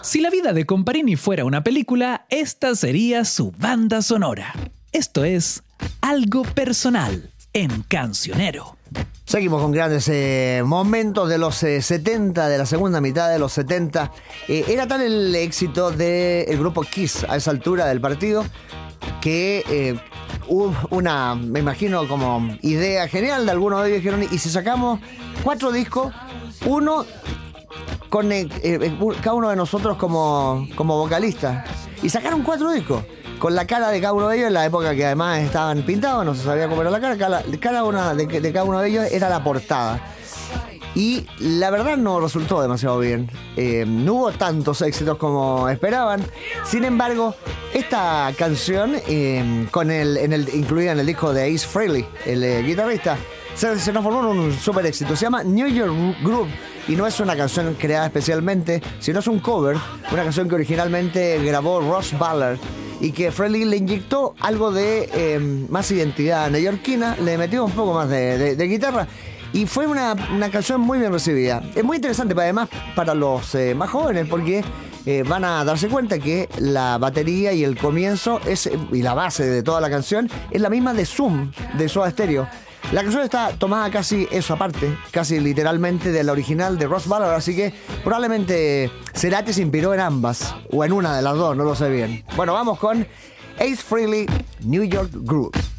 Si la vida de Comparini fuera una película, esta sería su banda sonora. Esto es Algo Personal en Cancionero. Seguimos con grandes momentos de los 70, de la segunda mitad de los 70. Era tal el éxito del grupo Kiss a esa altura del partido que hubo una, me imagino, como idea genial de algunos de ellos. Dijeron, ¿y si sacamos 4 discos? Uno con cada uno de nosotros como vocalista. Y sacaron 4 discos con la cara de cada uno de ellos, en la época que además estaban pintados, no se sabía cómo era la cara. De cada uno de ellos era la portada. Y la verdad no resultó demasiado bien. No hubo tantos éxitos como esperaban. Sin embargo, esta canción, incluida en el disco de Ace Frehley, el guitarrista, se transformó en un super éxito. Se llama New York Groove. Y no es una canción creada especialmente, sino es un cover. Una canción que originalmente grabó Ross Ballard y que Frehley le inyectó algo de más identidad neoyorquina, le metió un poco más de guitarra. Y fue una canción muy bien recibida. Es muy interesante, además, para los más jóvenes, porque van a darse cuenta que la batería y el comienzo y la base de toda la canción es la misma de Zoom, de Soda Stereo. La canción está tomada casi eso aparte, casi literalmente de la original de Ross Ballard, así que probablemente Cerati se inspiró en ambas, o en una de las dos, no lo sé bien. Bueno, vamos con Ace Frehley, New York Groove.